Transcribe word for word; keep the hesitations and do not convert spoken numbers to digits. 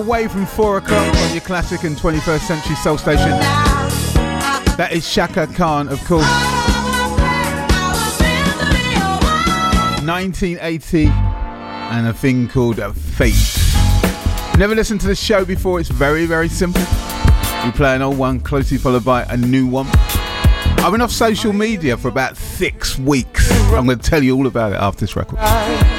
Away from four o'clock on your classic and twenty-first century soul station. That is Shaka Khan, of course. nineteen eighty and a thing called a Fate. Never listened to the show before. It's very, very simple. We play an old one, closely followed by a new one. I've been off social media for about six weeks. I'm going to tell you all about it after this record.